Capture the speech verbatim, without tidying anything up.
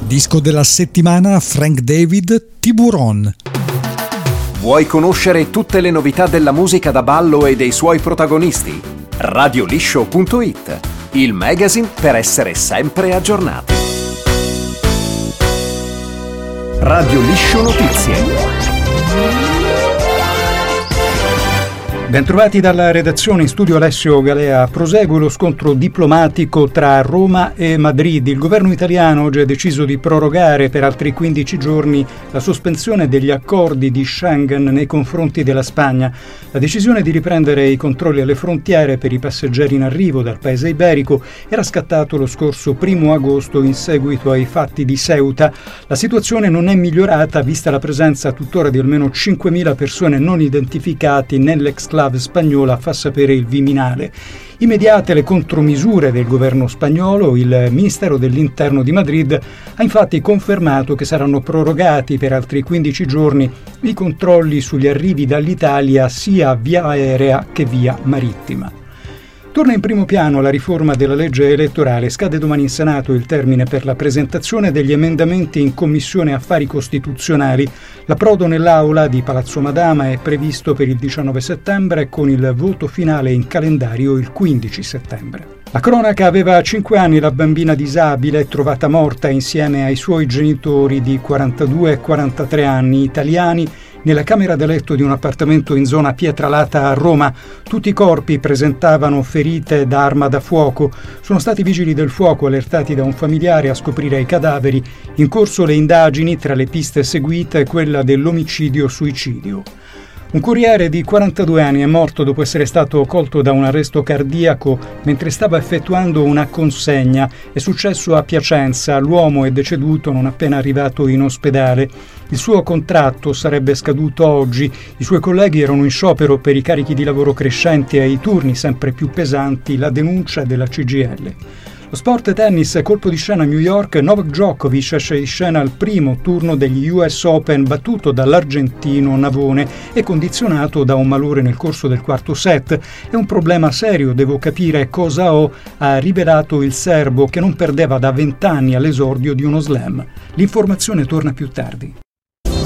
Disco della settimana Frank David, Tiburon. Vuoi conoscere tutte le novità della musica da ballo e dei suoi protagonisti? radio liscio punto it, il magazine per essere sempre aggiornati. Radio Liscio Notizie. Bentrovati dalla redazione, in studio Alessio Galea. Prosegue lo scontro diplomatico tra Roma e Madrid. Il governo italiano oggi ha deciso di prorogare per altri quindici giorni la sospensione degli accordi di Schengen nei confronti della Spagna. La decisione di riprendere i controlli alle frontiere per i passeggeri in arrivo dal paese iberico era scattato lo scorso primo agosto in seguito ai fatti di Ceuta. La situazione non è migliorata vista la presenza tuttora di almeno cinquemila persone non identificate nell'ex spagnola, fa sapere il Viminale. Immediate le contromisure del governo spagnolo, il Ministero dell'Interno di Madrid ha infatti confermato che saranno prorogati per altri quindici giorni i controlli sugli arrivi dall'Italia sia via aerea che via marittima. Torna in primo piano la riforma della legge elettorale. Scade domani in Senato il termine per la presentazione degli emendamenti in Commissione Affari Costituzionali. L'approdo nell'aula di Palazzo Madama è previsto per il diciannove settembre con il voto finale in calendario il quindici settembre. La cronaca: aveva cinque anni la bambina disabile trovata morta insieme ai suoi genitori di quarantadue e quarantatré anni italiani nella camera da letto di un appartamento in zona Pietralata a Roma. Tutti i corpi presentavano ferite da arma da fuoco. Sono stati i vigili del fuoco allertati da un familiare a scoprire i cadaveri. In corso le indagini, tra le piste seguite quella dell'omicidio-suicidio. Un corriere di quarantadue anni è morto dopo essere stato colto da un arresto cardiaco mentre stava effettuando una consegna. È successo a Piacenza. L'uomo è deceduto non appena arrivato in ospedale. Il suo contratto sarebbe scaduto oggi. I suoi colleghi erano in sciopero per i carichi di lavoro crescenti e i turni sempre più pesanti. La denuncia della C G I L. Lo sport tennis, colpo di scena a New York. Novak Djokovic esce di scena al primo turno degli U S Open, battuto dall'argentino Navone e condizionato da un malore nel corso del quarto set. È un problema serio, devo capire cosa ho, ha rivelato il serbo che non perdeva da vent'anni all'esordio di uno slam. L'informazione torna più tardi.